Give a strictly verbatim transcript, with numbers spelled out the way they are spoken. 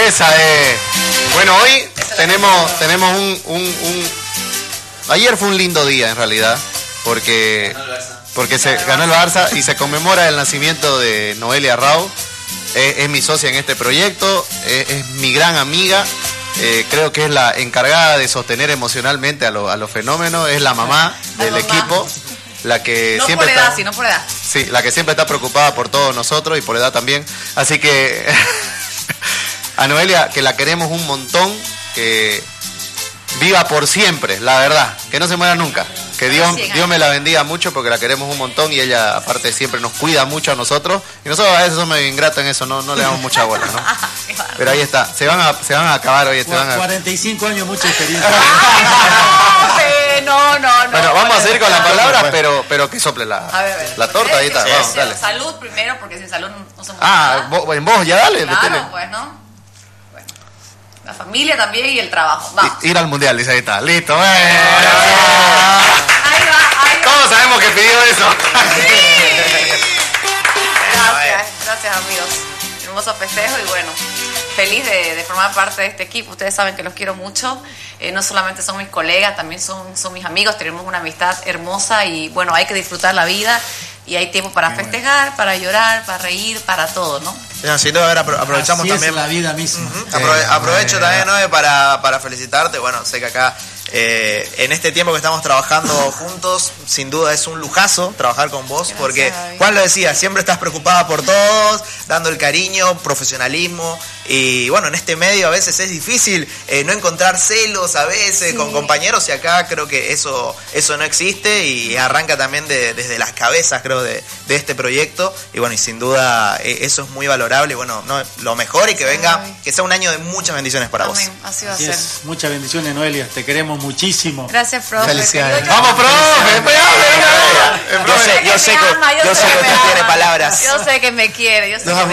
Esa es. Bueno, hoy tenemos, tenemos un, un, un... Ayer fue un lindo día en realidad, porque, porque se ganó el Barça y se conmemora el nacimiento de Noelia Rau. Es, es mi socia en este proyecto, es, es mi gran amiga. Eh, creo que es la encargada de sostener emocionalmente a, lo, a los fenómenos, es la mamá del la mamá. equipo, la que no siempre por edad, está, sino por edad. Sí, la que siempre está preocupada por todos nosotros y por edad también. Así que a Noelia, que la queremos un montón, que viva por siempre, la verdad, que no se muera nunca. Que Dios, Dios me la bendiga mucho porque la queremos un montón y ella aparte siempre nos cuida mucho a nosotros y nosotros a veces somos ingratos en eso, no, no le damos mucha bola, ¿no? Pero ahí está, se van a, se van a acabar hoy. Se van a... cuarenta y cinco años, mucha experiencia. No, no, no. Bueno, vamos a seguir con las palabras, pero, pero que sople la, a ver, a ver, la torta, ahí está, sí, vamos, sí, dale. Salud primero, porque sin salud no somos ah, nada. Ah, en vos, ya dale. Claro, metele. pues, ¿no? Bueno, la familia también y el trabajo, vamos. Ir al mundial, dice, ahí está, listo. Ahí va, ahí va. Todos sabemos que pidió eso. Sí. Gracias, gracias amigos. Hermoso festejo y bueno, feliz de, de formar parte de este equipo. Ustedes saben que los quiero mucho. Eh, no solamente son mis colegas, también son, son mis amigos. Tenemos una amistad hermosa y bueno, hay que disfrutar la vida. Y hay tiempo para festejar, para llorar, para reír, para todo, ¿no? No, sin duda, a ver, apro aprovechamos Así también. Es la vida misma. Uh-huh. Aprove aprovecho también, ¿no? para, para felicitarte. Bueno, sé que acá, eh, en este tiempo que estamos trabajando juntos, sin duda es un lujazo trabajar con vos. Gracias, porque, David. Juan lo decía, siempre estás preocupada por todos, dando el cariño, profesionalismo. Y bueno, en este medio a veces es difícil eh, no encontrar celos a veces sí. con compañeros y acá creo que eso eso no existe y arranca también de, desde las cabezas creo de, de este proyecto y bueno y sin duda eh, eso es muy valorable y bueno no, lo mejor y que venga Ay. que sea un año de muchas bendiciones para Amén. vos. Así va a Así ser. Es. Muchas bendiciones, Noelia, te queremos muchísimo. Gracias, profe. Felicidades. Vamos, profe. Yo sé, yo sé que, yo sé que usted tiene palabras. Yo sé que me quiere, yo sé que me